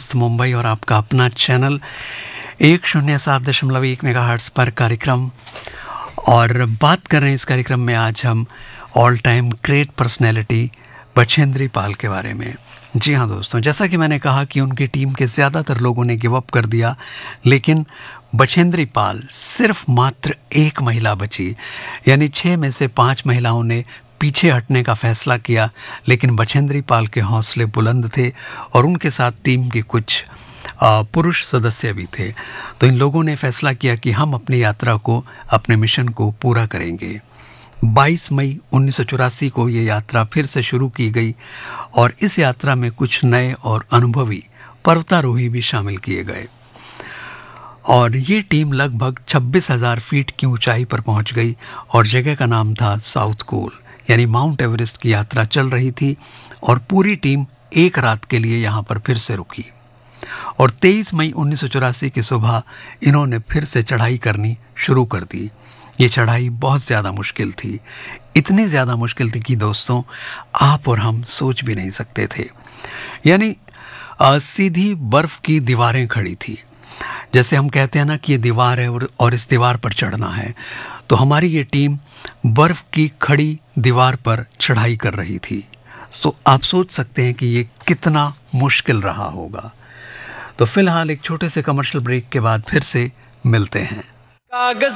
दोस्त मुंबई और आपका अपना चैनल 107.1 मेगाहर्ट्ज़ पर कार्यक्रम। और बात कर रहे हैं इस कार्यक्रम में आज हम all time great personality Bachendri Pal के बारे में। जी हाँ दोस्तों, जैसा कि मैंने कहा कि उनकी टीम के ज़्यादातर लोगों ने गिव अप कर दिया, लेकिन बछेंद्री पाल सिर्फ मात्र एक महिला बची। यानी 6 में से 5 महिलाओं ने पीछे हटने का फैसला किया, लेकिन बछेंद्री पाल के हौसले बुलंद थे और उनके साथ टीम के कुछ पुरुष सदस्य भी थे। तो इन लोगों ने फैसला किया कि हम अपनी यात्रा को, अपने मिशन को पूरा करेंगे। 22 मई 1984 को ये यात्रा फिर से शुरू की गई और इस यात्रा में कुछ नए और अनुभवी पर्वतारोही भी शामिल किए गए और ये टीम लगभग 26,000 फीट की ऊंचाई पर पहुंच गई और जगह का नाम था साउथ कोल, यानी माउंट एवरेस्ट की यात्रा चल रही थी और पूरी टीम एक रात के लिए यहाँ पर फिर से रुकी। और 23 मई 1984 की सुबह इन्होंने फिर से चढ़ाई करनी शुरू कर दी। ये चढ़ाई बहुत ज़्यादा मुश्किल थी, इतनी ज़्यादा मुश्किल थी कि दोस्तों आप और हम सोच भी नहीं सकते थे। यानी सीधी बर्फ़ की दीवारें खड़ी थी। जैसे हम कहते हैं ना कि ये दीवार है और इस दीवार पर चढ़ना है, तो हमारी ये टीम बर्फ़ की खड़ी दीवार पर चढ़ाई कर रही थी। तो आप सोच सकते हैं कि ये कितना मुश्किल रहा होगा। तो फिलहाल एक छोटे से कमर्शियल ब्रेक के बाद फिर से मिलते हैं। कागज